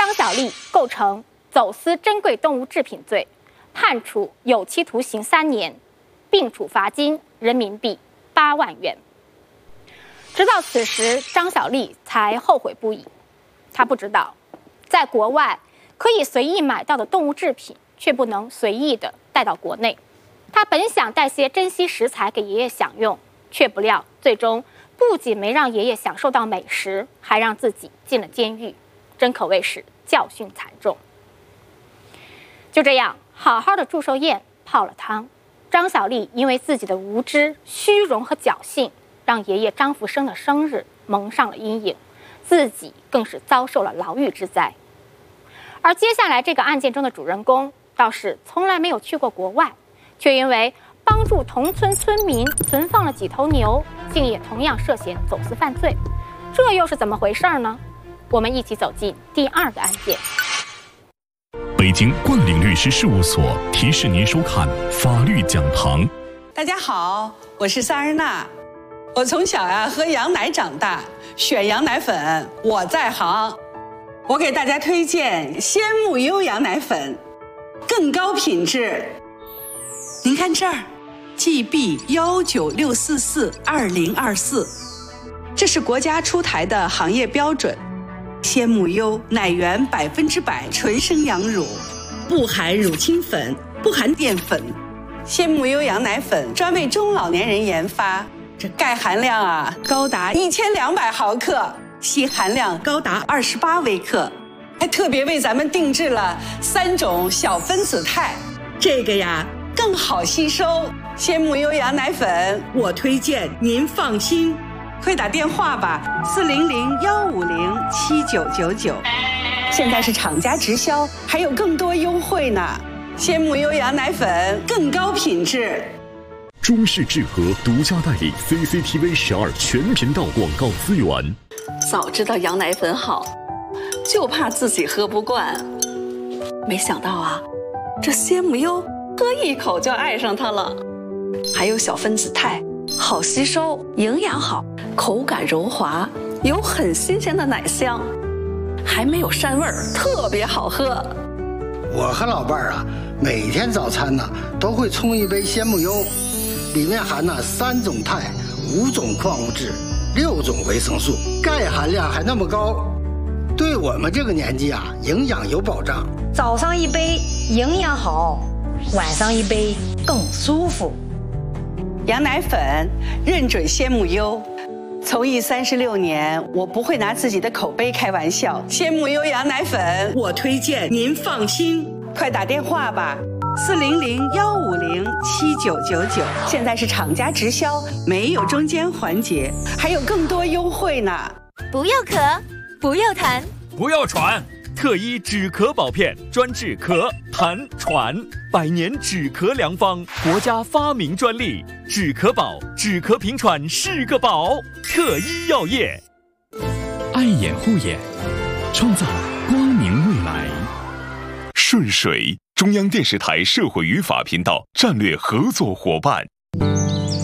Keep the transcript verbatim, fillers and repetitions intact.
张小丽构成走私珍贵动物制品罪，判处有期徒刑三年，并处罚金人民币八万元。直到此时，张小丽才后悔不已。她不知道，在国外可以随意买到的动物制品，却不能随意的带到国内。她本想带些珍稀食材给爷爷享用，却不料最终不仅没让爷爷享受到美食，还让自己进了监狱，真可谓是教训惨重。就这样，好好的祝寿宴泡了汤。张小丽因为自己的无知、虚荣和侥幸，让爷爷张福生的生日蒙上了阴影，自己更是遭受了牢狱之灾。而接下来这个案件中的主人公，倒是从来没有去过国外，却因为帮助同村村民存放了几头牛，竟也同样涉嫌走私犯罪。这又是怎么回事呢？我们一起走进第二个案件。 北京冠岭律师事务所提示您收看法律讲堂。 大家好，我是萨日娜。我从小呀、啊、喝羊奶长大，选羊奶粉我在行。我给大家推荐鲜木优羊奶粉，更高品质。您看这儿 ，G B 幺九六四四二零二四，这是国家出台的行业标准。鲜木优奶源百分之百纯生羊乳，不含乳清粉，不含淀粉。鲜木优羊奶粉专为中老年人研发，这钙含量啊高达一千两百毫克，硒含量高达二十八微克，还特别为咱们定制了三种小分子肽，这个呀更好吸收。鲜木优羊奶粉，我推荐您放心。快打电话吧，四零零幺五零七九九九。现在是厂家直销，还有更多优惠呢。鲜木优羊奶粉更高品质。 中视智和独家代理 C C T V 十二全频道广告资源。 早知道羊奶粉好，就怕自己喝不惯。没想到啊，这鲜木优喝一口就爱上它了。还有小分子肽，好吸收，营养好，口感柔滑，有很新鲜的奶香，还没有膻味儿，特别好喝。 我和老伴儿啊，每天早餐呢都会冲一杯鲜木优，里面含了三种肽、五种矿物质、六种维生素，钙含量还那么高，对我们这个年纪啊，营养有保障。 早上一杯营养好，晚上一杯更舒服。 羊奶粉认准鲜木优，从艺三十六年，我不会拿自己的口碑开玩笑。鲜木优羊奶粉，我推荐您放心。快打电话吧，四零零幺五零七九九九。现在是厂家直销，没有中间环节，还有更多优惠呢。 不要咳，不要痰， 不要喘。特医止咳宝片专治咳、痰、喘，百年止咳良方，国家发明专利。止咳宝，止咳平喘是个宝。特医药业， 爱眼护眼，创造光明未来。顺水，中央电视台社会与法频道战略合作伙伴。